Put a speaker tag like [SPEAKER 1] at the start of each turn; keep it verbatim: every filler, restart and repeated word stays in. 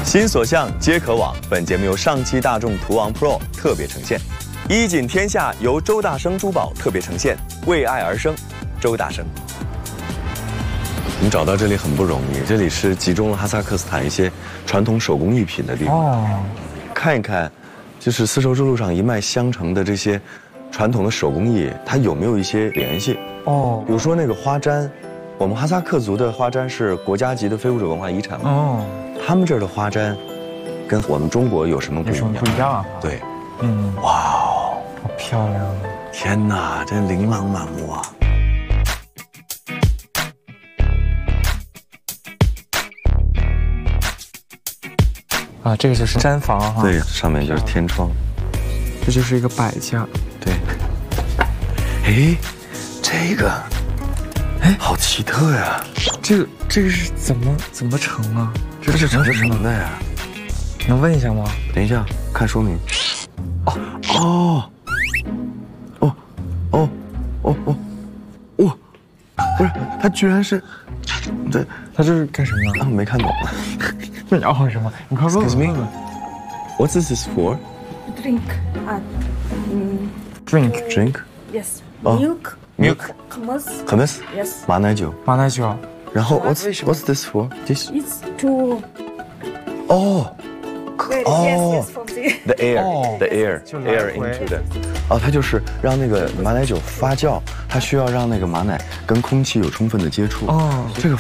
[SPEAKER 1] 心所向皆可往。本节目由上汽大众途昂 Pro 特别呈现，衣锦天下由周大生珠宝特别呈现，为爱而生，周大生。我们找到这里很不容易，这里是集中了哈萨克斯坦一些传统手工艺品的地方。哦，看一看，就是丝绸之路上一脉相承的这些传统的手工艺，它有没有一些联系？哦，比如说那个花毡，我们哈萨克族的花毡是国家级的非物质文化遗产嘛。哦，他们这儿的花毡跟我们中国有什么不一样？有什么不一样啊？对，嗯，哇哦，好漂亮！天哪，真琳琅满目啊！
[SPEAKER 2] 啊，这个就是毡房哈。
[SPEAKER 1] 对，上面就是天窗，
[SPEAKER 2] 这就是一个摆架。
[SPEAKER 1] 对。哎，这个，哎，好奇特呀！
[SPEAKER 2] 这个这个是怎么怎么成啊？
[SPEAKER 1] 这是怎么成的呀？
[SPEAKER 2] 能问一下吗？
[SPEAKER 1] 等一下，看说明。哦哦哦哦哦哦哦，不是，它居然是，对，
[SPEAKER 2] 它这是干什么的？
[SPEAKER 1] 啊，没看懂。
[SPEAKER 2] 那你要什么？你快问问。
[SPEAKER 1] What's this for?
[SPEAKER 3] Drink. Uh, mm,
[SPEAKER 2] Drink.
[SPEAKER 1] Drink.
[SPEAKER 3] yes.
[SPEAKER 1] Oh.
[SPEAKER 3] Milk.
[SPEAKER 1] Milk.
[SPEAKER 3] Hummus.
[SPEAKER 1] Hummus.
[SPEAKER 3] Yes.
[SPEAKER 1] 马奶酒。
[SPEAKER 2] 马奶酒。
[SPEAKER 1] 然后 What's What's this for? This.
[SPEAKER 3] It's to.
[SPEAKER 1] 哦。
[SPEAKER 3] Yes, yes, from the.
[SPEAKER 1] The air, the air, air into the. 哦，它就是让那个马奶酒发酵，它需要让那个马奶跟空气有充分的接触。哦，这个